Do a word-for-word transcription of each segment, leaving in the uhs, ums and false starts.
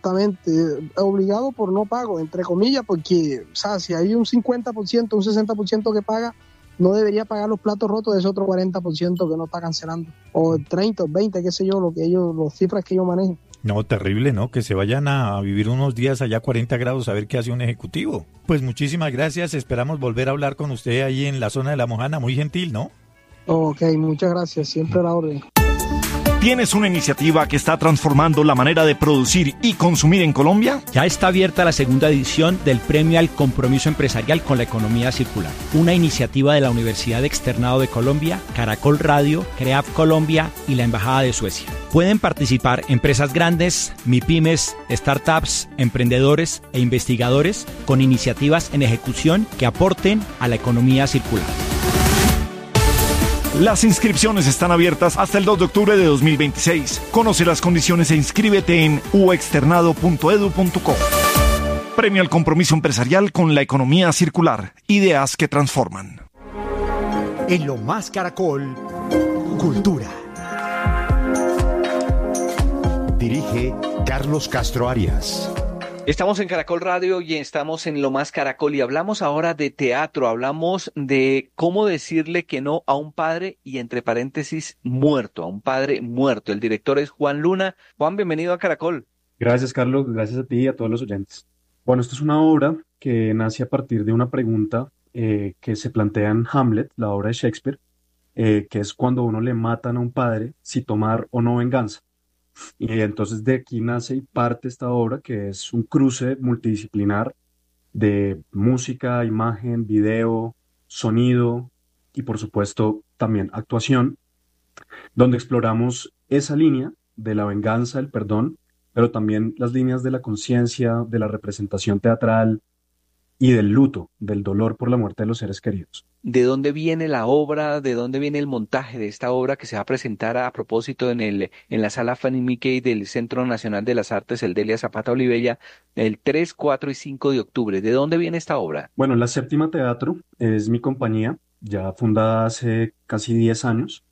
Exactamente, obligado por no pago, entre comillas, porque, o sea, si hay un cincuenta por ciento, un sesenta por ciento que paga, no debería pagar los platos rotos de ese otro cuarenta por ciento que no está cancelando, o treinta o veinte, qué sé yo, lo que ellos, las cifras que ellos manejan. No, terrible, ¿no? Que se vayan a vivir unos días allá a cuarenta grados a ver qué hace un ejecutivo. Pues muchísimas gracias, esperamos volver a hablar con usted ahí en la zona de La Mojana, muy gentil, ¿no? Ok, muchas gracias, siempre a la orden. ¿Tienes una iniciativa que está transformando la manera de producir y consumir en Colombia? Ya está abierta la segunda edición del Premio al Compromiso Empresarial con la Economía Circular, una iniciativa de la Universidad Externado de Colombia, Caracol Radio, CREAF Colombia y la Embajada de Suecia. Pueden participar empresas grandes, MIPYMES, startups, emprendedores e investigadores con iniciativas en ejecución que aporten a la economía circular. Las inscripciones están abiertas hasta el dos de octubre de dos mil veintiséis. Conoce las condiciones e inscríbete en u externado punto edu punto co. Premio al compromiso empresarial con la economía circular. Ideas que transforman. En Lo Más Caracol, Cultura. Dirige Carlos Castro Arias. Estamos en Caracol Radio y estamos en Lo Más Caracol y hablamos ahora de teatro, hablamos de cómo decirle que no a un padre y entre paréntesis muerto, a un padre muerto. El director es Juan Luna. Juan, bienvenido a Caracol. Gracias, Carlos, gracias a ti y a todos los oyentes. Bueno, esto es una obra que nace a partir de una pregunta eh, que se plantea en Hamlet, la obra de Shakespeare, eh, que es cuando a uno le matan a un padre, si tomar o no venganza. Y entonces de aquí nace y parte esta obra, que es un cruce multidisciplinar de música, imagen, video, sonido y por supuesto también actuación, donde exploramos esa línea de la venganza, el perdón, pero también las líneas de la conciencia, de la representación teatral y del luto, del dolor por la muerte de los seres queridos. ¿De dónde viene la obra? ¿De dónde viene el montaje de esta obra que se va a presentar a, a propósito en el en la sala Fanny Mickey del Centro Nacional de las Artes, el Delia Zapata Olivella, el tres, cuatro y cinco de octubre? ¿De dónde viene esta obra? Bueno, la Séptima Teatro es mi compañía, ya fundada hace casi diez años,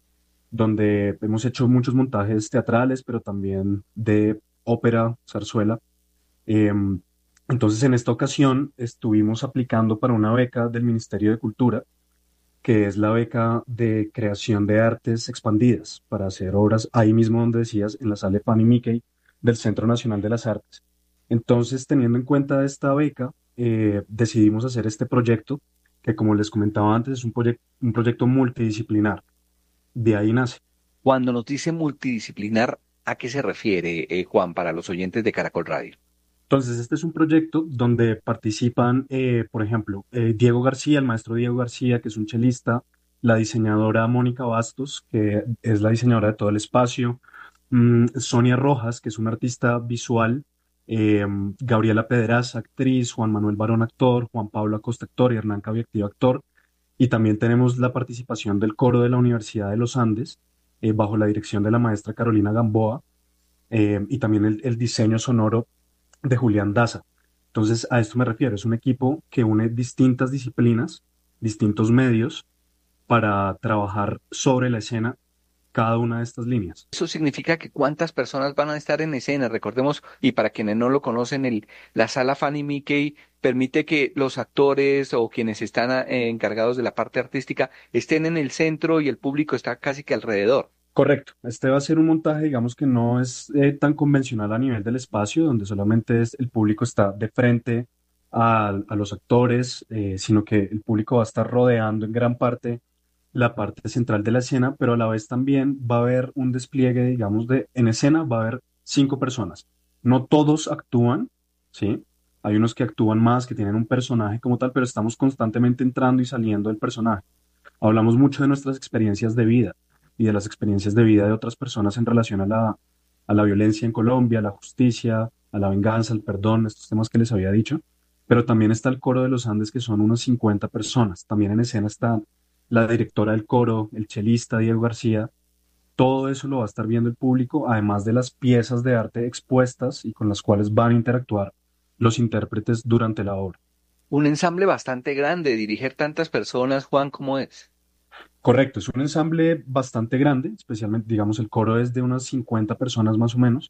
donde hemos hecho muchos montajes teatrales, pero también de ópera, zarzuela. Eh, entonces, en esta ocasión estuvimos aplicando para una beca del Ministerio de Cultura, que es la beca de creación de artes expandidas, para hacer obras ahí mismo donde decías, en la sala Fanny Mickey del Centro Nacional de las Artes. Entonces, teniendo en cuenta esta beca, eh, decidimos hacer este proyecto, que como les comentaba antes, es un, proye- un proyecto multidisciplinar. De ahí nace. Cuando nos dice multidisciplinar, ¿a qué se refiere, eh, Juan, para los oyentes de Caracol Radio? Entonces, este es un proyecto donde participan, eh, por ejemplo, eh, Diego García, el maestro Diego García, que es un chelista, la diseñadora Mónica Bastos, que es la diseñadora de todo el espacio, mm, Sonia Rojas, que es una artista visual, eh, Gabriela Pedraza, actriz, Juan Manuel Barón, actor, Juan Pablo Acosta, actor, y Hernán Cabiactiva, actor. Y también tenemos la participación del coro de la Universidad de los Andes, eh, bajo la dirección de la maestra Carolina Gamboa, eh, y también el, el diseño sonoro de Julián Daza. Entonces, a esto me refiero, es un equipo que une distintas disciplinas, distintos medios, para trabajar sobre la escena cada una de estas líneas. Eso significa que cuántas personas van a estar en escena. Recordemos, y para quienes no lo conocen, el, la sala Fanny Mickey permite que los actores o quienes están eh, encargados de la parte artística estén en el centro y el público está casi que alrededor. Correcto, este va a ser un montaje, digamos que no es eh, tan convencional a nivel del espacio, donde solamente es, el público está de frente a, a los actores, eh, sino que el público va a estar rodeando en gran parte la parte central de la escena, pero a la vez también va a haber un despliegue, digamos, de en escena va a haber cinco personas. No todos actúan, ¿sí? Hay unos que actúan más, que tienen un personaje como tal, pero estamos constantemente entrando y saliendo del personaje. Hablamos mucho de nuestras experiencias de vida y de las experiencias de vida de otras personas en relación a la, a la violencia en Colombia, a la justicia, a la venganza, al perdón, estos temas que les había dicho. Pero también está el coro de los Andes, que son unas cincuenta personas. También en escena está la directora del coro, el chelista Diego García. Todo eso lo va a estar viendo el público, además de las piezas de arte expuestas y con las cuales van a interactuar los intérpretes durante la obra. Un ensamble bastante grande, dirigir tantas personas, Juan, ¿cómo es? Correcto, es un ensamble bastante grande, especialmente, digamos, el coro es de unas cincuenta personas más o menos,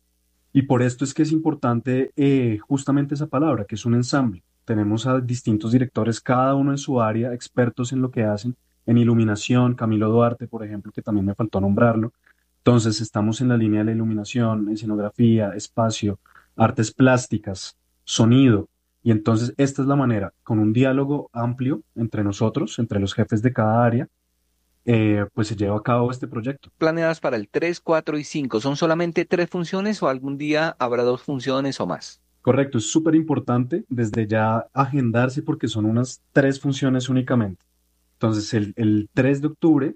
Y por esto es que es importante eh, justamente esa palabra, que es un ensamble. Tenemos a distintos directores, cada uno en su área, expertos en lo que hacen, en iluminación, Camilo Duarte, por ejemplo, que también me faltó nombrarlo. Entonces, estamos en la línea de la iluminación, escenografía, espacio, artes plásticas, sonido. Y entonces, esta es la manera, con un diálogo amplio entre nosotros, entre los jefes de cada área, eh, pues se lleva a cabo este proyecto. Planeadas para el tres, cuatro y cinco. ¿Son solamente tres funciones o algún día habrá dos funciones o más? Correcto, es súper importante desde ya agendarse porque son unas tres funciones únicamente. Entonces, el, el tres de octubre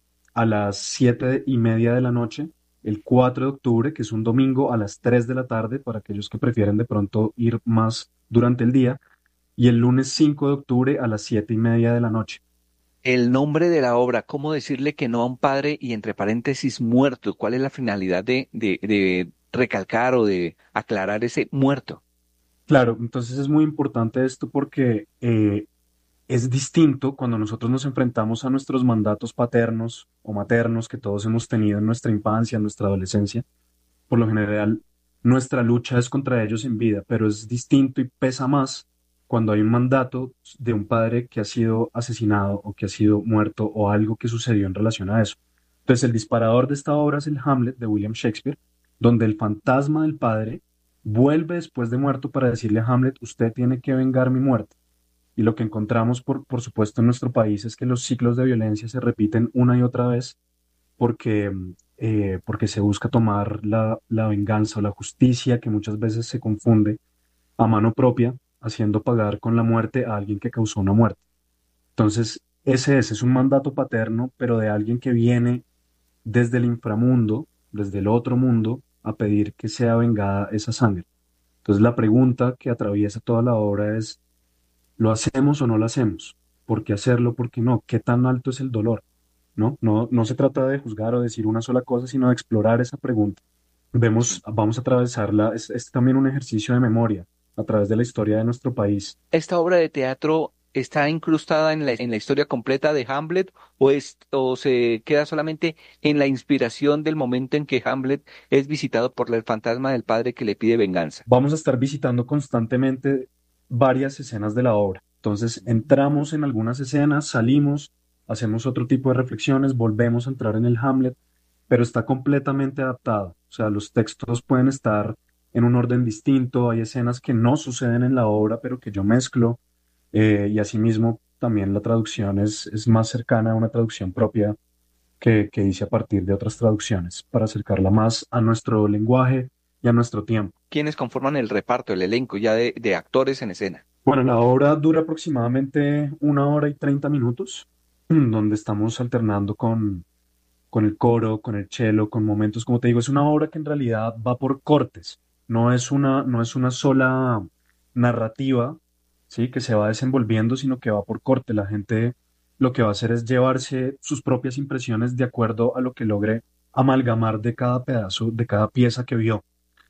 a las siete y media de la noche, el cuatro de octubre, que es un domingo, a las tres de la tarde, para aquellos que prefieren de pronto ir más durante el día, y el lunes cinco de octubre a las siete y media de la noche. El nombre de la obra, ¿cómo decirle que no a un padre y entre paréntesis muerto? ¿Cuál es la finalidad de, de, de recalcar o de aclarar ese muerto? Claro, entonces es muy importante esto porque eh, es distinto cuando nosotros nos enfrentamos a nuestros mandatos paternos o maternos que todos hemos tenido en nuestra infancia, en nuestra adolescencia. Por lo general, nuestra lucha es contra ellos en vida, pero es distinto y pesa más cuando hay un mandato de un padre que ha sido asesinado o que ha sido muerto o algo que sucedió en relación a eso. Entonces, el disparador de esta obra es el Hamlet de William Shakespeare, donde el fantasma del padre vuelve después de muerto para decirle a Hamlet, usted tiene que vengar mi muerte. Y lo que encontramos, por, por supuesto, en nuestro país es que los ciclos de violencia se repiten una y otra vez porque, eh, porque se busca tomar la, la venganza o la justicia, que muchas veces se confunde a mano propia, haciendo pagar con la muerte a alguien que causó una muerte. Entonces, ese es, es un mandato paterno, pero de alguien que viene desde el inframundo, desde el otro mundo, a pedir que sea vengada esa sangre. Entonces, la pregunta que atraviesa toda la obra es, ¿lo hacemos o no lo hacemos? ¿Por qué hacerlo? ¿Por qué no? ¿Qué tan alto es el dolor? ¿No? No, no se trata de juzgar o decir una sola cosa, sino de explorar esa pregunta. Vemos, vamos a atravesarla, es, es también un ejercicio de memoria a través de la historia de nuestro país. ¿Esta obra de teatro está incrustada en la, en la historia completa de Hamlet o, es, o se queda solamente en la inspiración del momento en que Hamlet es visitado por el fantasma del padre que le pide venganza? Vamos a estar visitando constantemente varias escenas de la obra. Entonces, entramos en algunas escenas, salimos, hacemos otro tipo de reflexiones, volvemos a entrar en el Hamlet, pero está completamente adaptado. O sea, los textos pueden estar en un orden distinto, hay escenas que no suceden en la obra, pero que yo mezclo, eh, y asimismo también la traducción es, es más cercana a una traducción propia que, que hice a partir de otras traducciones, para acercarla más a nuestro lenguaje y a nuestro tiempo. ¿Quiénes conforman el reparto, el elenco ya de, de actores en escena? Bueno, la obra dura aproximadamente una hora y treinta minutos, donde estamos alternando con, con el coro, con el cello, con momentos, como te digo, es una obra que en realidad va por cortes, no es una, no es una sola narrativa, ¿sí? Que se va desenvolviendo, sino que va por corte. La gente lo que va a hacer es llevarse sus propias impresiones de acuerdo a lo que logre amalgamar de cada pedazo, de cada pieza que vio.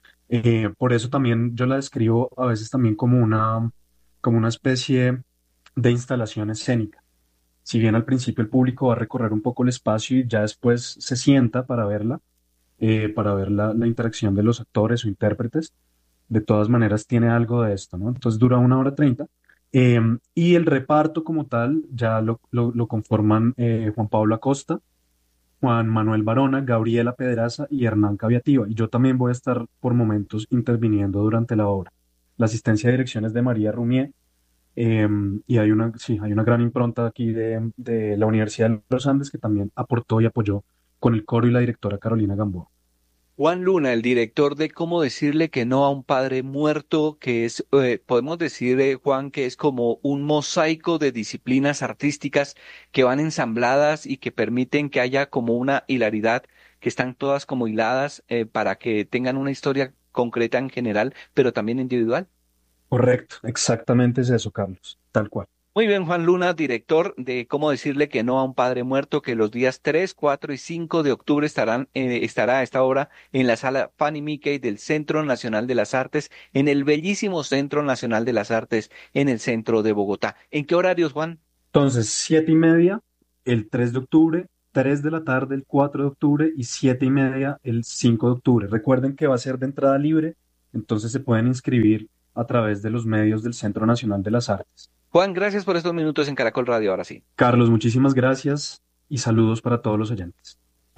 Eh, por eso también yo la describo a veces también como una, como una especie de instalación escénica. Si bien al principio el público va a recorrer un poco el espacio y ya después se sienta para verla, eh, para ver la, la interacción de los actores o intérpretes, de todas maneras tiene algo de esto, ¿no? Entonces dura una hora treinta. Eh, y el reparto como tal ya lo, lo, lo conforman eh, Juan Pablo Acosta, Juan Manuel Barona, Gabriela Pedraza y Hernán Caviativa. Y yo también voy a estar por momentos interviniendo durante la obra. La asistencia de dirección es de María Rumier, eh, y hay una, sí, hay una gran impronta aquí de, de la Universidad de los Andes que también aportó y apoyó con el coro y la directora Carolina Gamboa. Juan Luna, el director de Cómo decirle que no a un padre muerto, que es, eh, podemos decir, eh, Juan, que es como un mosaico de disciplinas artísticas que van ensambladas y que permiten que haya como una hilaridad, que están todas como hiladas eh, para que tengan una historia concreta en general, pero también individual. Correcto, exactamente es eso, Carlos, tal cual. Muy bien, Juan Luna, director de Cómo decirle que no a un padre muerto, que los días tres, cuatro y cinco de octubre estarán, eh, estará esta obra en la sala Fanny Mickey del Centro Nacional de las Artes, en el bellísimo Centro Nacional de las Artes, en el centro de Bogotá. ¿En qué horarios, Juan? Entonces, siete y media, el tres de octubre, tres de la tarde el cuatro de octubre y siete y media el cinco de octubre. Recuerden que va a ser de entrada libre, entonces se pueden inscribir a través de los medios del Centro Nacional de las Artes. Juan, gracias por estos minutos en Caracol Radio, ahora sí. Carlos, muchísimas gracias y saludos para todos los oyentes.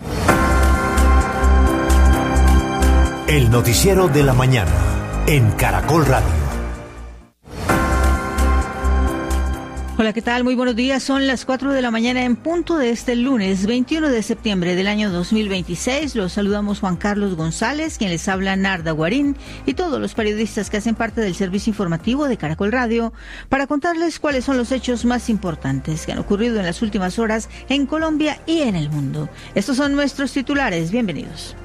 El noticiero de la mañana en Caracol Radio. Hola, ¿qué tal? Muy buenos días. Son las cuatro de la mañana en punto de este lunes veintiuno de septiembre del año dos mil veintiséis. Los saludamos Juan Carlos González, quien les habla Narda Guarín, y todos los periodistas que hacen parte del servicio informativo de Caracol Radio para contarles cuáles son los hechos más importantes que han ocurrido en las últimas horas en Colombia y en el mundo. Estos son nuestros titulares. Bienvenidos.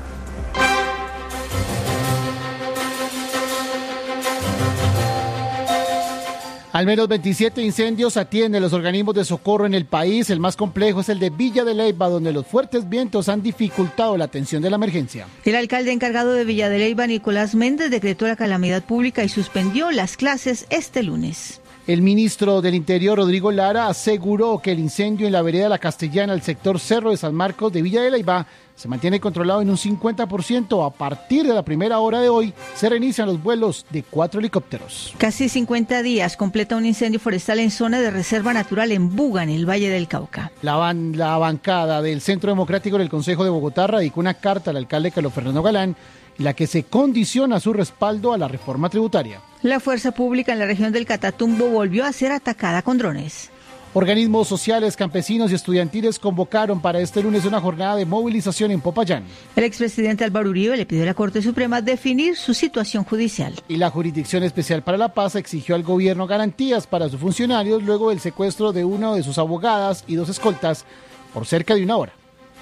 Al menos veintisiete incendios atienden los organismos de socorro en el país. El más complejo es el de Villa de Leyva, donde los fuertes vientos han dificultado la atención de la emergencia. El alcalde encargado de Villa de Leyva, Nicolás Méndez, decretó la calamidad pública y suspendió las clases este lunes. El ministro del Interior, Rodrigo Lara, aseguró que el incendio en la vereda La Castellana, el sector Cerro de San Marcos de Villa de Leyva, se mantiene controlado en un cincuenta por ciento. A partir de la primera hora de hoy, se reinician los vuelos de cuatro helicópteros. Casi cincuenta días completa un incendio forestal en zona de reserva natural en Buga, en el Valle del Cauca. La, ban- la bancada del Centro Democrático del Consejo de Bogotá radicó una carta al alcalde Carlos Fernando Galán, en la que se condiciona su respaldo a la reforma tributaria. La fuerza pública en la región del Catatumbo volvió a ser atacada con drones. Organismos sociales, campesinos y estudiantiles convocaron para este lunes una jornada de movilización en Popayán. El expresidente Álvaro Uribe le pidió a la Corte Suprema definir su situación judicial. Y la Jurisdicción Especial para la Paz exigió al gobierno garantías para sus funcionarios luego del secuestro de una de sus abogadas y dos escoltas por cerca de una hora.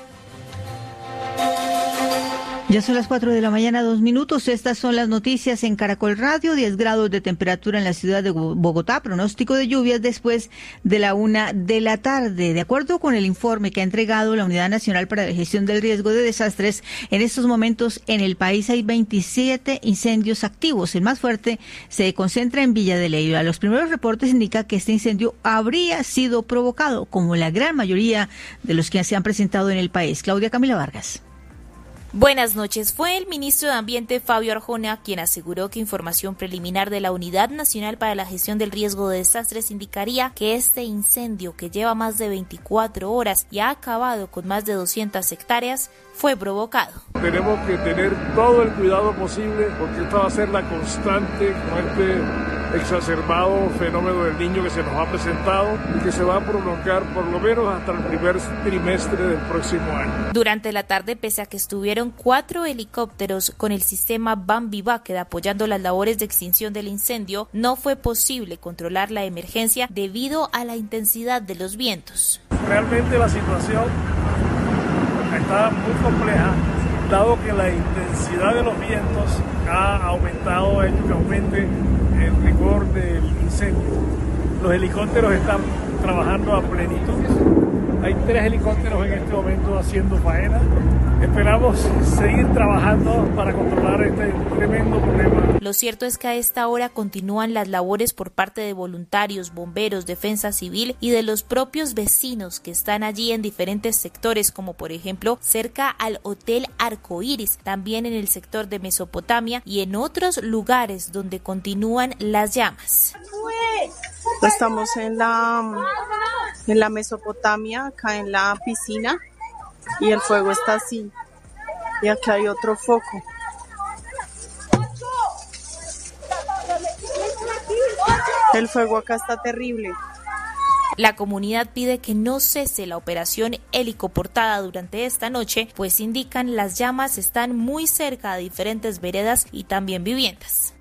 Ya son las cuatro de la mañana, dos minutos. Estas son las noticias en Caracol Radio. diez grados de temperatura en la ciudad de Bogotá. Pronóstico de lluvias después de la una de la tarde. De acuerdo con el informe que ha entregado la Unidad Nacional para la Gestión del Riesgo de Desastres, en estos momentos en el país hay veintisiete incendios activos. El más fuerte se concentra en Villa de Leyva. Los primeros reportes indican que este incendio habría sido provocado, como la gran mayoría de los que se han presentado en el país. Claudia Camila Vargas. Buenas noches. Fue el ministro de Ambiente, Fabio Arjona, quien aseguró que información preliminar de la Unidad Nacional para la Gestión del Riesgo de Desastres indicaría que este incendio, que lleva más de veinticuatro horas y ha acabado con más de doscientas hectáreas, fue provocado. Tenemos que tener todo el cuidado posible porque esta va a ser la constante con este exacerbado fenómeno del Niño que se nos ha presentado y que se va a prolongar por lo menos hasta el primer trimestre del próximo año. Durante la tarde, pese a que estuvieron cuatro helicópteros con el sistema Bambi Bucket apoyando las labores de extinción del incendio, no fue posible controlar la emergencia debido a la intensidad de los vientos. Realmente la situación está muy compleja, dado que la intensidad de los vientos ha aumentado, ha hecho que aumente el rigor del incendio. Los helicópteros están trabajando a plenitud. Hay tres helicópteros en este momento haciendo faena. Esperamos seguir trabajando para controlar este tremendo problema. Lo cierto es que a esta hora continúan las labores por parte de voluntarios, bomberos, defensa civil y de los propios vecinos que están allí en diferentes sectores, como por ejemplo cerca al Hotel Arcoíris, también en el sector de Mesopotamia y en otros lugares donde continúan las llamas. Estamos en la, en la Mesopotamia, acá en la piscina, y el fuego está así. Y aquí hay otro foco. El fuego acá está terrible. La comunidad pide que no cese la operación helicoportada durante esta noche, pues indican las llamas están muy cerca de diferentes veredas y también viviendas.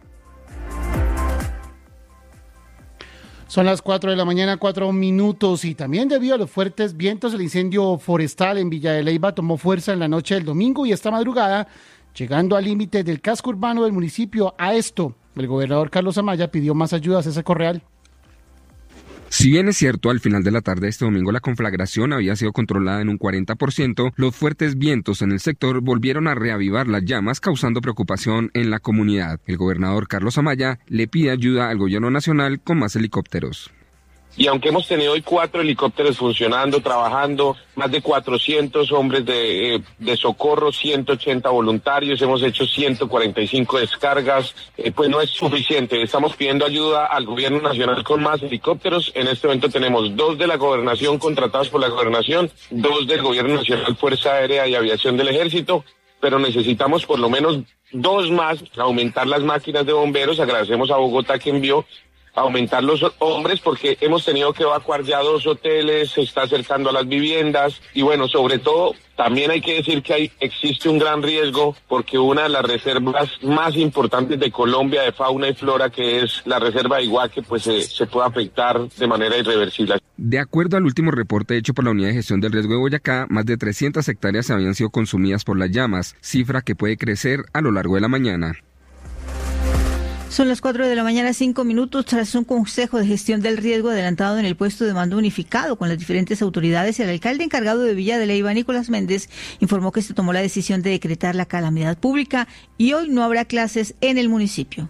Son las cuatro de la mañana, cuatro minutos, y también debido a los fuertes vientos, el incendio forestal en Villa de Leyva tomó fuerza en la noche del domingo y esta madrugada, llegando al límite del casco urbano del municipio. A esto, el gobernador Carlos Amaya pidió más ayuda a César Correal. Si bien es cierto, al final de la tarde de este domingo la conflagración había sido controlada en un cuarenta por ciento, los fuertes vientos en el sector volvieron a reavivar las llamas, causando preocupación en la comunidad. El gobernador Carlos Amaya le pide ayuda al gobierno nacional con más helicópteros. Y aunque hemos tenido hoy cuatro helicópteros funcionando, trabajando, más de cuatrocientos hombres de, eh, de socorro, ciento ochenta voluntarios, hemos hecho ciento cuarenta y cinco descargas, eh, pues no es suficiente. Estamos pidiendo ayuda al gobierno nacional con más helicópteros. En este momento tenemos dos de la gobernación contratados por la gobernación, dos del gobierno nacional, Fuerza Aérea y Aviación del Ejército, pero necesitamos por lo menos dos más, aumentar las máquinas de bomberos. Agradecemos a Bogotá que envió aumentar los hombres porque hemos tenido que evacuar ya dos hoteles, se está acercando a las viviendas y bueno, sobre todo también hay que decir que hay, existe un gran riesgo porque una de las reservas más importantes de Colombia de fauna y flora, que es la reserva de Iguaque, pues se, se puede afectar de manera irreversible. De acuerdo al último reporte hecho por la Unidad de Gestión del Riesgo de Boyacá, más de trescientas hectáreas habían sido consumidas por las llamas, cifra que puede crecer a lo largo de la mañana. Son las cuatro de la mañana, cinco minutos, tras un consejo de gestión del riesgo adelantado en el puesto de mando unificado con las diferentes autoridades. El alcalde encargado de Villa de Leyva, Nicolás Méndez, informó que se tomó la decisión de decretar la calamidad pública y hoy no habrá clases en el municipio.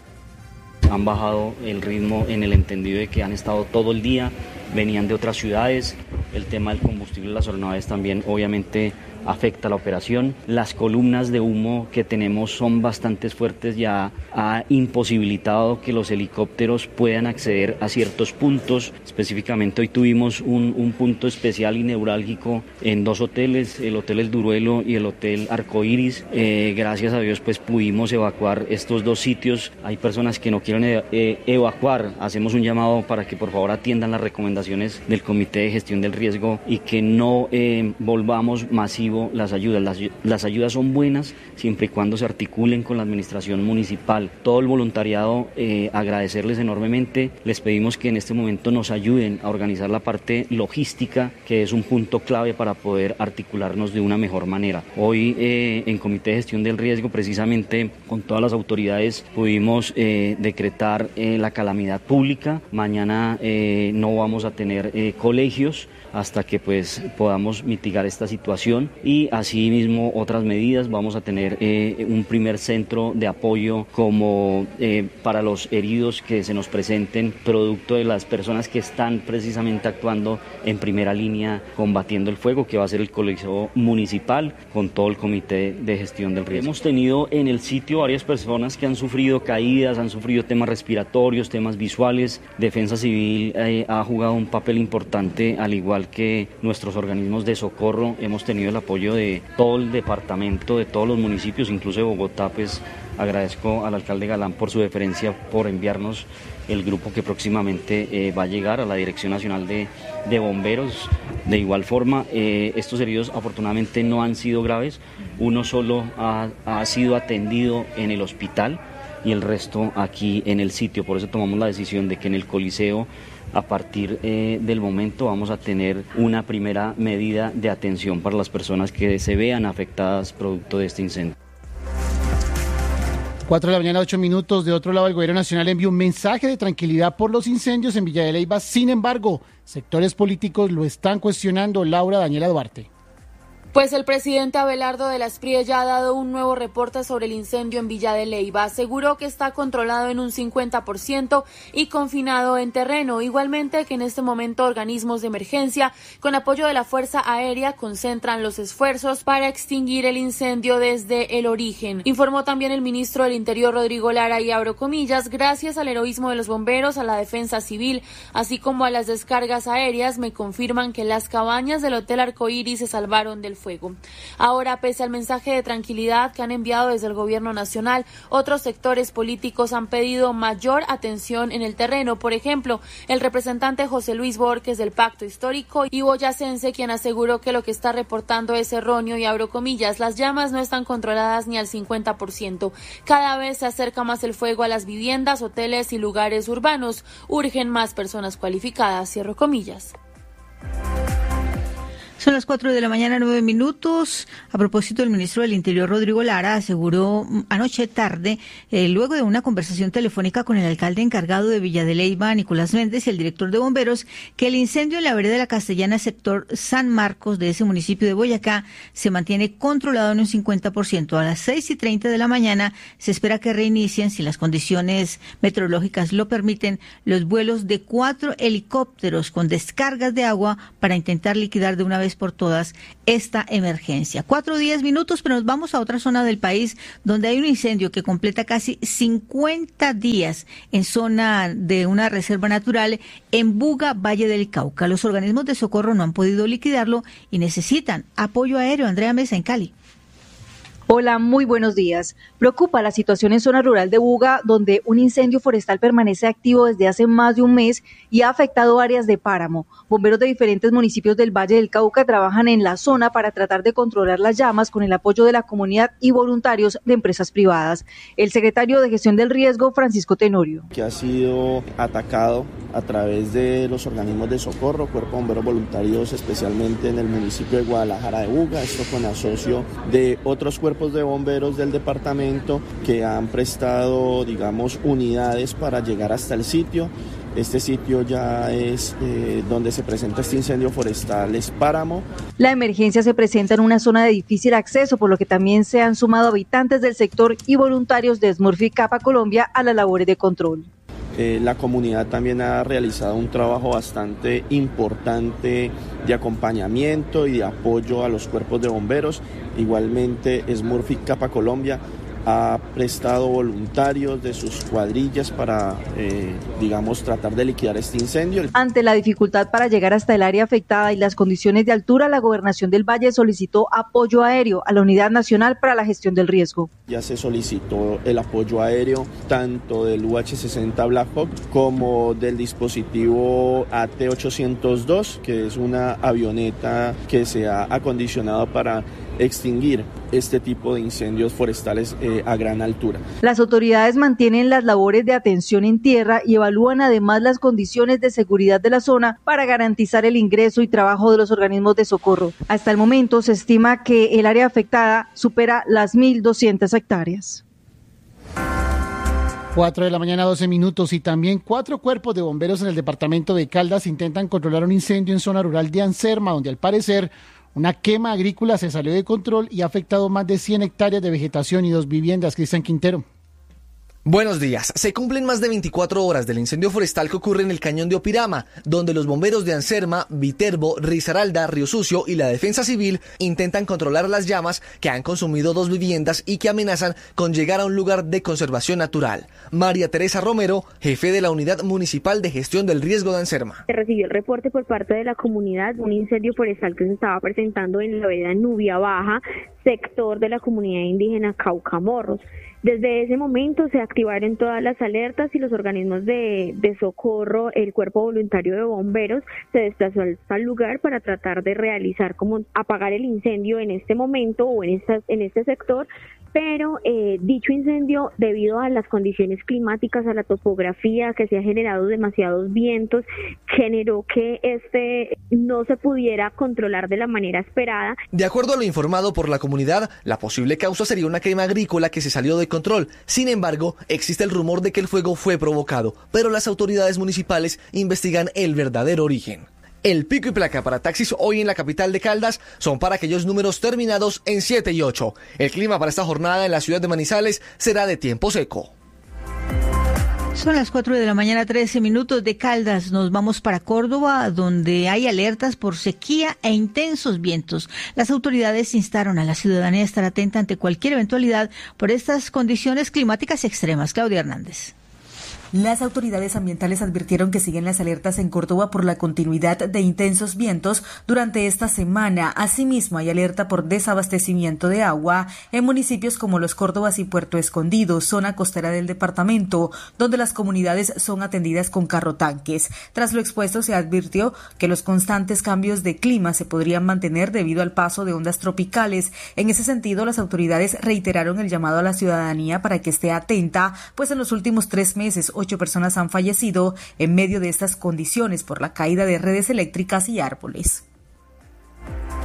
Han bajado el ritmo en el entendido de que han estado todo el día, venían de otras ciudades. El tema del combustible de las aeronaves también obviamente afecta la operación. Las columnas de humo que tenemos son bastante fuertes, ya ha imposibilitado que los helicópteros puedan acceder a ciertos puntos. Específicamente hoy tuvimos un, un punto especial y neurálgico en dos hoteles, el Hotel El Duruelo y el Hotel Arcoíris. Eh, gracias a Dios pues pudimos evacuar estos dos sitios. Hay personas que no quieren eh, evacuar. Hacemos un llamado para que por favor atiendan las recomendaciones del Comité de Gestión del Riesgo y que no eh, volvamos masivo las ayudas. Las, las ayudas son buenas siempre y cuando se articulen con la administración municipal. Todo el voluntariado, eh, agradecerles enormemente. Les pedimos que en este momento nos ayuden a organizar la parte logística, que es un punto clave para poder articularnos de una mejor manera. Hoy eh, en Comité de Gestión del Riesgo, precisamente con todas las autoridades, pudimos eh, decretar eh, la calamidad pública. Mañana eh, no vamos a tener eh, colegios hasta que pues podamos mitigar esta situación y asimismo otras medidas. Vamos a tener eh, un primer centro de apoyo como eh, para los heridos que se nos presenten producto de las personas que están precisamente actuando en primera línea combatiendo el fuego, que va a ser el colegio municipal con todo el comité de gestión del riesgo. Hemos tenido en el sitio varias personas que han sufrido caídas, han sufrido temas respiratorios, temas visuales. Defensa Civil eh, ha jugado un papel importante, al igual que nuestros organismos de socorro. Hemos tenido el apoyo de todo el departamento, de todos los municipios, incluso de Bogotá. Pues agradezco al alcalde Galán por su deferencia, por enviarnos el grupo que próximamente eh, va a llegar a la Dirección Nacional de, de Bomberos. De igual forma, eh, estos heridos afortunadamente no han sido graves. Uno solo ha, ha sido atendido en el hospital y el resto aquí en el sitio. Por eso tomamos la decisión de que en el Coliseo, a partir eh, del momento, vamos a tener una primera medida de atención para las personas que se vean afectadas producto de este incendio. Cuatro de la mañana, ocho minutos. De otro lado, el gobierno nacional envió un mensaje de tranquilidad por los incendios en Villa de Leyva. Sin embargo, sectores políticos lo están cuestionando. Laura Daniela Duarte. Pues el presidente Abelardo de la Espriella ya ha dado un nuevo reporte sobre el incendio en Villa de Leyva. Aseguró que está controlado en un cincuenta por ciento y confinado en terreno. Igualmente que en este momento organismos de emergencia con apoyo de la Fuerza Aérea concentran los esfuerzos para extinguir el incendio desde el origen. Informó también el ministro del Interior, Rodrigo Lara, y abro comillas: gracias al heroísmo de los bomberos, a la defensa civil, así como a las descargas aéreas, me confirman que las cabañas del Hotel Arcoíris se salvaron del fuego. Ahora, pese al mensaje de tranquilidad que han enviado desde el gobierno nacional, otros sectores políticos han pedido mayor atención en el terreno. Por ejemplo, el representante José Luis Borges del Pacto Histórico y boyacense, quien aseguró que lo que está reportando es erróneo y abro comillas: las llamas no están controladas ni al cincuenta por ciento. Cada vez se acerca más el fuego a las viviendas, hoteles y lugares urbanos. Urgen más personas cualificadas, cierro comillas. Son las cuatro de la mañana, nueve minutos. A propósito, el ministro del Interior, Rodrigo Lara, aseguró anoche tarde, eh, luego de una conversación telefónica con el alcalde encargado de Villa de Leyva, Nicolás Méndez, y el director de bomberos, que el incendio en la vereda de la Castellana, sector San Marcos de ese municipio de Boyacá, se mantiene controlado en un cincuenta por ciento. A las seis y treinta de la mañana se espera que reinicien, si las condiciones meteorológicas lo permiten, los vuelos de cuatro helicópteros con descargas de agua para intentar liquidar de una vez por todas esta emergencia. Cuatro diez minutos, pero nos vamos a otra zona del país donde hay un incendio que completa casi cincuenta días en zona de una reserva natural en Buga, Valle del Cauca. Los organismos de socorro no han podido liquidarlo y necesitan apoyo aéreo. Andrea Mesa, en Cali. Hola, muy buenos días. Preocupa la situación en zona rural de Buga, donde un incendio forestal permanece activo desde hace más de un mes y ha afectado áreas de páramo. Bomberos de diferentes municipios del Valle del Cauca trabajan en la zona para tratar de controlar las llamas con el apoyo de la comunidad y voluntarios de empresas privadas. El secretario de Gestión del Riesgo, Francisco Tenorio. Que ha sido atacado a través de los organismos de socorro, Cuerpo de Bomberos Voluntarios, especialmente en el municipio de Guadalajara de Buga, esto con asocio de otros cuerpos de bomberos del departamento que han prestado, digamos, unidades para llegar hasta el sitio. Este sitio ya es eh, donde se presenta este incendio forestal, es páramo. La emergencia se presenta en una zona de difícil acceso, por lo que también se han sumado habitantes del sector y voluntarios de Smurfit Kappa Colombia a las labores de control. Eh, la comunidad también ha realizado un trabajo bastante importante de acompañamiento y de apoyo a los cuerpos de bomberos. Igualmente, Smurfit Kappa Colombia ha prestado voluntarios de sus cuadrillas para, eh, digamos, tratar de liquidar este incendio. Ante la dificultad para llegar hasta el área afectada y las condiciones de altura, la Gobernación del Valle solicitó apoyo aéreo a la Unidad Nacional para la Gestión del Riesgo. Ya se solicitó el apoyo aéreo tanto del U H sesenta Black Hawk como del dispositivo A T ochocientos dos, que es una avioneta que se ha acondicionado para extinguir este tipo de incendios forestales eh, a gran altura. Las autoridades mantienen las labores de atención en tierra y evalúan además las condiciones de seguridad de la zona para garantizar el ingreso y trabajo de los organismos de socorro. Hasta el momento se estima que el área afectada supera las mil doscientas hectáreas. Cuatro de la mañana, doce minutos, y también cuatro cuerpos de bomberos en el departamento de Caldas intentan controlar un incendio en zona rural de Anserma, donde al parecer una quema agrícola se salió de control y ha afectado más de cien hectáreas de vegetación y dos viviendas. Cristian Quintero. Buenos días. Se cumplen más de veinticuatro horas del incendio forestal que ocurre en el cañón de Opirama, donde los bomberos de Anserma, Viterbo, Risaralda, Río Sucio y la Defensa Civil intentan controlar las llamas que han consumido dos viviendas y que amenazan con llegar a un lugar de conservación natural. María Teresa Romero, jefe de la Unidad Municipal de Gestión del Riesgo de Anserma. Se recibió el reporte por parte de la comunidad de un incendio forestal que se estaba presentando en la vereda Nubia Baja, sector de la comunidad indígena Caucamorros. Desde ese momento se activaron todas las alertas y los organismos de, de socorro, el cuerpo voluntario de bomberos se desplazó al lugar para tratar de realizar como apagar el incendio en este momento o en, esta, en este sector. Pero eh, dicho incendio, debido a las condiciones climáticas, a la topografía, que se ha generado demasiados vientos, generó que este no se pudiera controlar de la manera esperada. De acuerdo a lo informado por la comunidad, la posible causa sería una quema agrícola que se salió de control. Sin embargo, existe el rumor de que el fuego fue provocado, pero las autoridades municipales investigan el verdadero origen. El pico y placa para taxis hoy en la capital de Caldas son para aquellos números terminados en siete y ocho. El clima para esta jornada en la ciudad de Manizales será de tiempo seco. Son las cuatro de la mañana, trece minutos. De Caldas nos vamos para Córdoba, donde hay alertas por sequía e intensos vientos. Las autoridades instaron a la ciudadanía a estar atenta ante cualquier eventualidad por estas condiciones climáticas extremas. Claudia Hernández. Las autoridades ambientales advirtieron que siguen las alertas en Córdoba por la continuidad de intensos vientos durante esta semana. Asimismo, hay alerta por desabastecimiento de agua en municipios como Los Córdobas y Puerto Escondido, zona costera del departamento, donde las comunidades son atendidas con carrotanques. Tras lo expuesto, se advirtió que los constantes cambios de clima se podrían mantener debido al paso de ondas tropicales. En ese sentido, las autoridades reiteraron el llamado a la ciudadanía para que esté atenta, pues en los últimos tres meses, ocho personas han fallecido en medio de estas condiciones por la caída de redes eléctricas y árboles.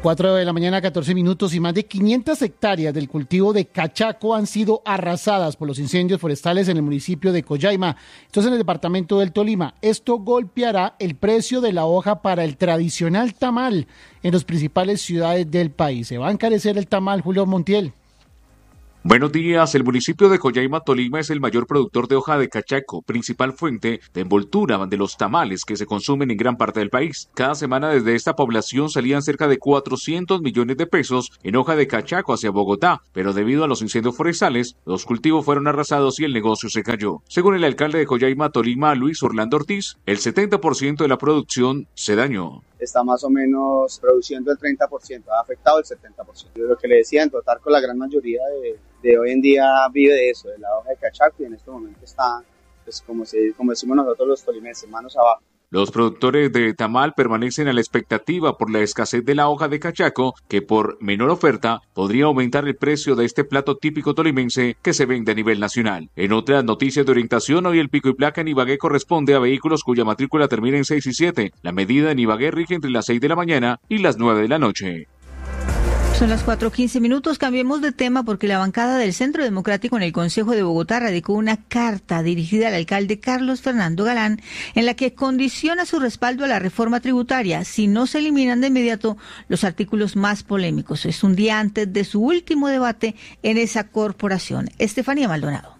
cuatro de la mañana, catorce minutos, y más de quinientas hectáreas del cultivo de cachaco han sido arrasadas por los incendios forestales en el municipio de Collaima. Esto es en el departamento del Tolima. Esto golpeará el precio de la hoja para el tradicional tamal en las principales ciudades del país. Se va a encarecer el tamal, Julio Montiel. Buenos días. El municipio de Collaima, Tolima, es el mayor productor de hoja de cachaco, principal fuente de envoltura de los tamales que se consumen en gran parte del país. Cada semana desde esta población salían cerca de cuatrocientos millones de pesos en hoja de cachaco hacia Bogotá, pero debido a los incendios forestales, los cultivos fueron arrasados y el negocio se cayó. Según el alcalde de Collaima, Tolima, Luis Orlando Ortiz, el setenta por ciento de la producción se dañó. Está más o menos produciendo el treinta por ciento, ha afectado el setenta por ciento. Lo que le decía, en total, con la gran mayoría de, de hoy en día vive de eso, de la hoja de cachaco, y en este momento está, pues como, se, como decimos nosotros los tolimenses, manos abajo. Los productores de tamal permanecen a la expectativa por la escasez de la hoja de cachaco, que por menor oferta podría aumentar el precio de este plato típico tolimense que se vende a nivel nacional. En otras noticias de orientación, hoy el pico y placa en Ibagué corresponde a vehículos cuya matrícula termina en seis y siete. La medida en Ibagué rige entre las seis de la mañana y las nueve de la noche. Son las cuatro quince minutos, cambiemos de tema porque la bancada del Centro Democrático en el Consejo de Bogotá radicó una carta dirigida al alcalde Carlos Fernando Galán en la que condiciona su respaldo a la reforma tributaria si no se eliminan de inmediato los artículos más polémicos. Es un día antes de su último debate en esa corporación. Estefanía Maldonado.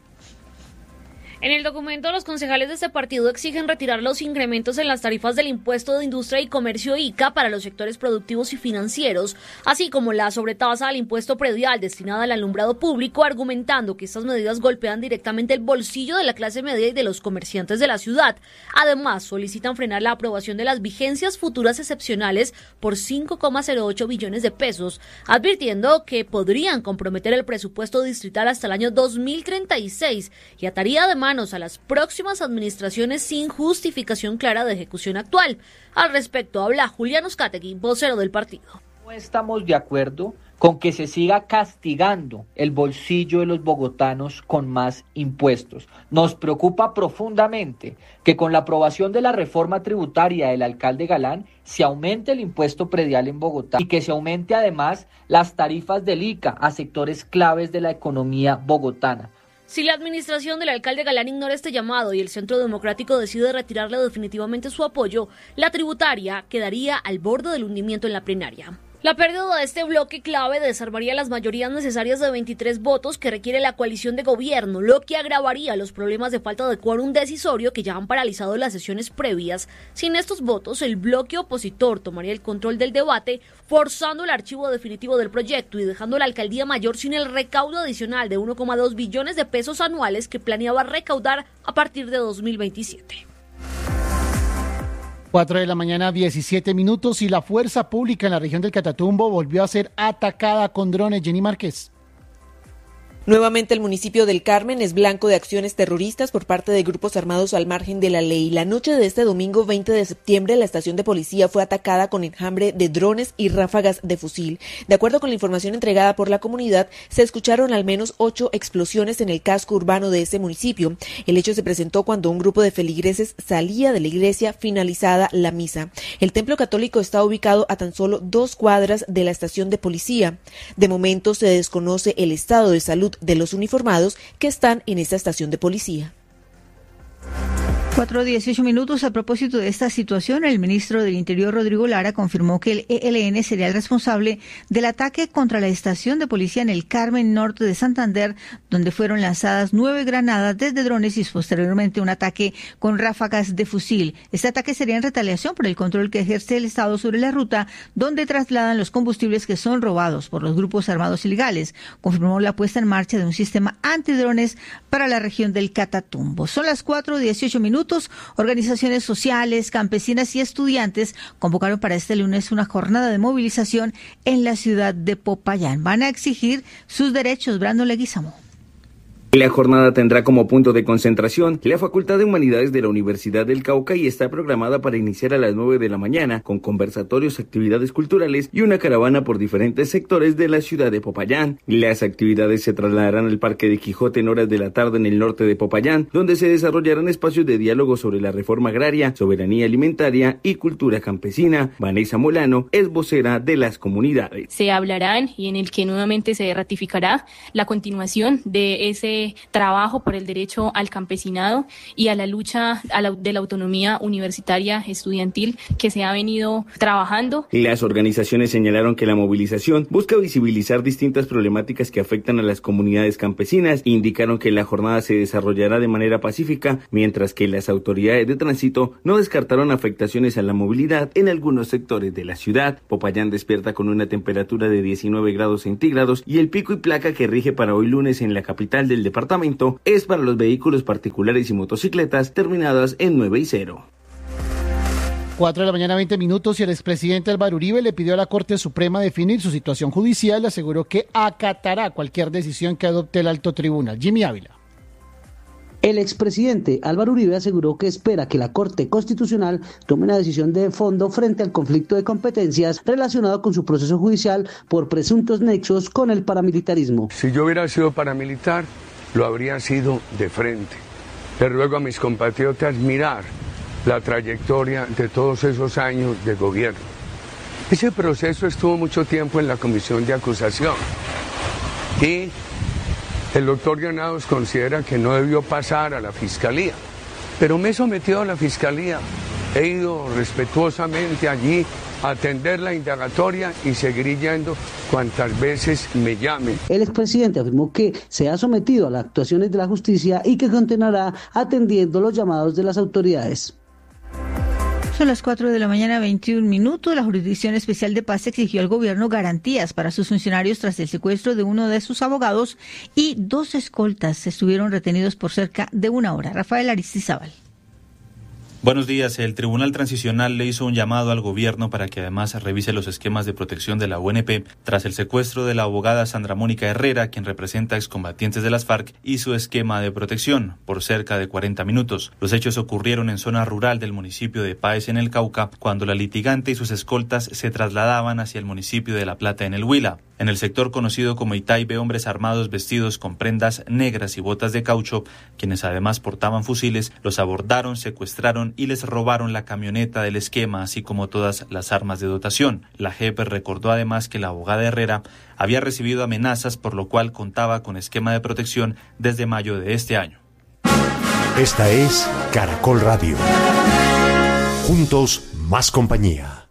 En el documento, los concejales de este partido exigen retirar los incrementos en las tarifas del impuesto de industria y comercio I C A para los sectores productivos y financieros, así como la sobretasa al impuesto predial destinada al alumbrado público, argumentando que estas medidas golpean directamente el bolsillo de la clase media y de los comerciantes de la ciudad. Además, solicitan frenar la aprobación de las vigencias futuras excepcionales por cinco coma cero ocho billones de pesos, advirtiendo que podrían comprometer el presupuesto distrital hasta el año dos mil treinta y seis y ataría además a las próximas administraciones sin justificación clara de ejecución actual. Al respecto habla Julián Uzcategui, vocero del partido. No estamos de acuerdo con que se siga castigando el bolsillo de los bogotanos con más impuestos. Nos preocupa profundamente que con la aprobación de la reforma tributaria del alcalde Galán se aumente el impuesto predial en Bogotá y que se aumente además las tarifas del I C A a sectores claves de la economía bogotana. Si la administración del alcalde Galán ignora este llamado y el Centro Democrático decide retirarle definitivamente su apoyo, la tributaria quedaría al borde del hundimiento en la plenaria. La pérdida de este bloque clave desarmaría las mayorías necesarias de veintitrés votos que requiere la coalición de gobierno, lo que agravaría los problemas de falta de quórum decisorio que ya han paralizado las sesiones previas. Sin estos votos, el bloque opositor tomaría el control del debate, forzando el archivo definitivo del proyecto y dejando la alcaldía mayor sin el recaudo adicional de uno coma dos billones de pesos anuales que planeaba recaudar a partir de dos mil veintisiete. cuatro de la mañana, diecisiete minutos, y la fuerza pública en la región del Catatumbo volvió a ser atacada con drones. Jenny Márquez. Nuevamente el municipio del Carmen es blanco de acciones terroristas por parte de grupos armados al margen de la ley. La noche de este domingo veinte de septiembre, la estación de policía fue atacada con enjambre de drones y ráfagas de fusil. De acuerdo con la información entregada por la comunidad, se escucharon al menos ocho explosiones en el casco urbano de ese municipio. El hecho se presentó cuando un grupo de feligreses salía de la iglesia finalizada la misa. El templo católico está ubicado a tan solo dos cuadras de la estación de policía. De momento se desconoce el estado de salud de los uniformados que están en esta estación de policía. cuatro dieciocho minutos. A propósito de esta situación, el ministro del Interior, Rodrigo Lara, confirmó que el E L N sería el responsable del ataque contra la estación de policía en el Carmen Norte de Santander, donde fueron lanzadas nueve granadas desde drones y posteriormente un ataque con ráfagas de fusil. Este ataque sería en retaliación por el control que ejerce el Estado sobre la ruta donde trasladan los combustibles que son robados por los grupos armados ilegales. Confirmó la puesta en marcha de un sistema antidrones para la región del Catatumbo. Son las cuatro dieciocho minutos. Organizaciones sociales, campesinas y estudiantes convocaron para este lunes una jornada de movilización en la ciudad de Popayán. Van a exigir sus derechos. Brandon Leguizamo. La jornada tendrá como punto de concentración la Facultad de Humanidades de la Universidad del Cauca y está programada para iniciar a las nueve de la mañana con conversatorios, actividades culturales y una caravana por diferentes sectores de la ciudad de Popayán. Las actividades se trasladarán al Parque de Quijote en horas de la tarde en el norte de Popayán, donde se desarrollarán espacios de diálogo sobre la reforma agraria, soberanía alimentaria y cultura campesina. Vanessa Molano es vocera de las comunidades. Se hablarán y en el que nuevamente se ratificará la continuación de ese trabajo por el derecho al campesinado y a la lucha a la, de la autonomía universitaria estudiantil que se ha venido trabajando. Las organizaciones señalaron que la movilización busca visibilizar distintas problemáticas que afectan a las comunidades campesinas e indicaron que la jornada se desarrollará de manera pacífica, mientras que las autoridades de tránsito no descartaron afectaciones a la movilidad en algunos sectores de la ciudad. Popayán despierta con una temperatura de diecinueve grados centígrados y el pico y placa que rige para hoy lunes en la capital del departamento es para los vehículos particulares y motocicletas terminadas en nueve y cero. cuatro de la mañana, veinte minutos, y el expresidente Álvaro Uribe le pidió a la Corte Suprema definir su situación judicial y aseguró que acatará cualquier decisión que adopte el alto tribunal. Jimmy Ávila. El expresidente Álvaro Uribe aseguró que espera que la Corte Constitucional tome una decisión de fondo frente al conflicto de competencias relacionado con su proceso judicial por presuntos nexos con el paramilitarismo. Si yo hubiera sido paramilitar, lo habría sido de frente. Le ruego a mis compatriotas mirar la trayectoria de todos esos años de gobierno. Ese proceso estuvo mucho tiempo en la comisión de acusación y el doctor Granados considera que no debió pasar a la fiscalía, pero me he sometido a la fiscalía, he ido respetuosamente allí a atender la indagatoria y seguiré yendo cuantas veces me llamen. El expresidente afirmó que se ha sometido a las actuaciones de la justicia y que continuará atendiendo los llamados de las autoridades. Son las cuatro de la mañana, veintiún minutos. La Jurisdicción Especial de Paz exigió al gobierno garantías para sus funcionarios tras el secuestro de uno de sus abogados y dos escoltas estuvieron retenidos por cerca de una hora. Rafael Aristizábal. Buenos días. El Tribunal Transicional le hizo un llamado al gobierno para que además revise los esquemas de protección de la U N P tras el secuestro de la abogada Sandra Mónica Herrera, quien representa a excombatientes de las FARC, y su esquema de protección por cerca de cuarenta minutos. Los hechos ocurrieron en zona rural del municipio de Páez en el Cauca, cuando la litigante y sus escoltas se trasladaban hacia el municipio de La Plata en el Huila. En el sector conocido como Itaibe, hombres armados vestidos con prendas negras y botas de caucho, quienes además portaban fusiles, los abordaron, secuestraron y les robaron la camioneta del esquema, así como todas las armas de dotación. La J E P recordó además que la abogada Herrera había recibido amenazas, por lo cual contaba con esquema de protección desde mayo de este año. Esta es Caracol Radio. Juntos, más compañía.